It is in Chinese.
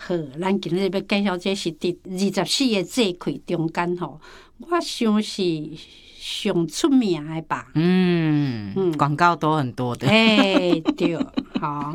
好，咱今日要介绍这是伫24个祭会中间吼，我想是上出名的吧。 广告都很多的。 对，好。